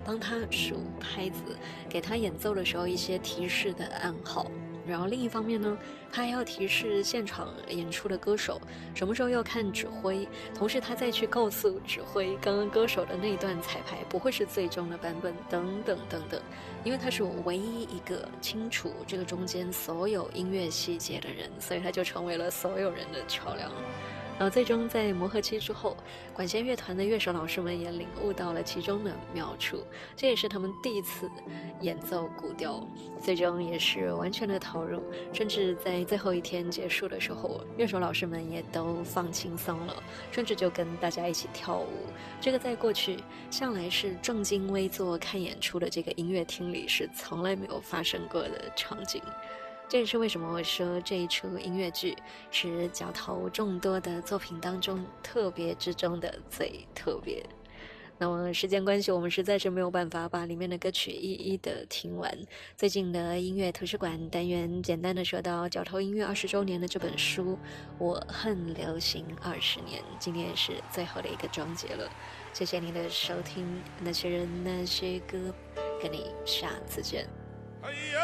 帮他数拍子，给他演奏的时候一些提示的暗号。然后另一方面呢，他还要提示现场演出的歌手什么时候要看指挥，同时他再去告诉指挥刚刚歌手的那段彩排不会是最终的版本等等等等。因为他是唯一一个清楚这个中间所有音乐细节的人，所以他就成为了所有人的桥梁。然后最终在磨合期之后，管弦乐团的乐手老师们也领悟到了其中的妙处，这也是他们第一次演奏古调，最终也是完全的投入，甚至在最后一天结束的时候，乐手老师们也都放轻松了，甚至就跟大家一起跳舞。这个在过去向来是正襟危坐看演出的这个音乐厅里是从来没有发生过的场景。这也是为什么我说这一出音乐剧是角头众多的作品当中特别之中的最特别。那么时间关系，我们实在是没有办法把里面的歌曲一一的听完。最近的音乐图书馆单元简单的说到角头音乐20周年的这本书，我恨流行20年，今天也是最后的一个章节了。谢谢你的收听，那些人那些歌，跟你下次见。